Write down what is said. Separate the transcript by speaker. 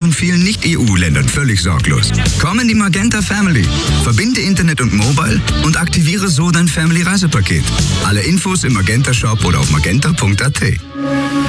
Speaker 1: in vielen Nicht-EU-Ländern völlig sorglos. Komm in die Magenta Family. Verbinde Internet und Mobile und aktiviere so dein Family-Reisepaket. Alle Infos im Magenta Shop oder auf magenta.at.